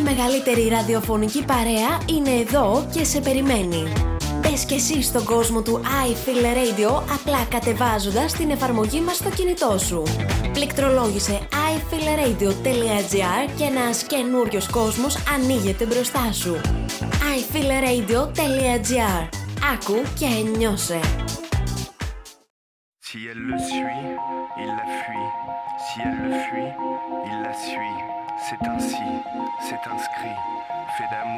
μεγαλύτερη ραδιοφωνική παρέα είναι εδώ και σε περιμένει. Μπες και εσύ στον κόσμο του I Feel Radio απλά κατεβάζοντας την εφαρμογή μας στο κινητό σου. Πληκτρολόγησε ifeelradio.gr και ένας καινούριος κόσμος ανοίγεται μπροστά σου. ifeelradio.gr. Άκου και νιώσε. Si elle le suit, il la fuit. Si elle le fuit, il la suit. C'est ainsi, c'est inscrit, fait d'amour.